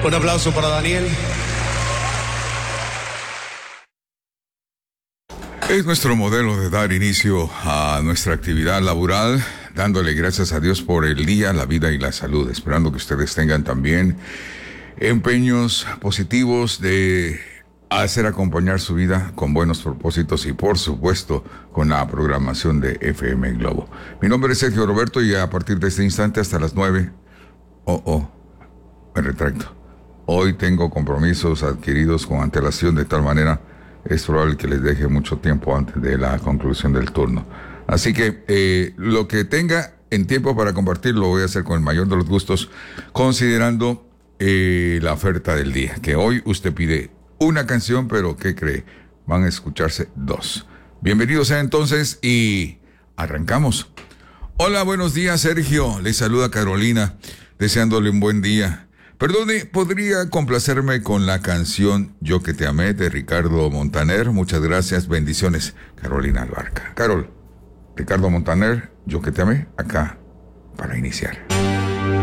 Un aplauso para Daniel. Es nuestro modelo de dar inicio a nuestra actividad laboral, dándole gracias a Dios por el día, la vida y la salud, esperando que ustedes tengan también empeños positivos de hacer acompañar su vida con buenos propósitos y, por supuesto, con la programación de FM Globo. Mi nombre es Sergio Roberto y a partir de este instante hasta las 9, me retracto. Hoy tengo compromisos adquiridos con antelación, de tal manera es probable que les deje mucho tiempo antes de la conclusión del turno. Así que lo que tenga en tiempo para compartir lo voy a hacer con el mayor de los gustos, considerando la oferta del día, que hoy usted pide una canción, pero ¿qué cree? Van a escucharse dos. Bienvenidos sea entonces y arrancamos. Hola, buenos días, Sergio. Le saluda Carolina, deseándole un buen día. Perdone, ¿podría complacerme con la canción Yo que te amé de Ricardo Montaner? Muchas gracias, bendiciones. Carolina Albarca. Carol, Ricardo Montaner, Yo que te amé, acá para iniciar.